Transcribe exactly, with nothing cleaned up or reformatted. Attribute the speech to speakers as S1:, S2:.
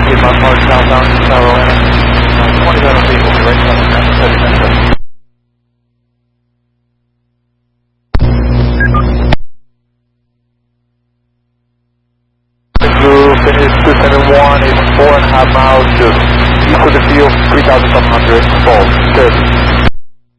S1: Get my park southbound to Carolina. Uh, twenty-seven feet will be right on the ground, thirty minutes. Blue, finish two seven one, it's four and a half miles to east of the field, three thousand seven hundred, fall, thirty.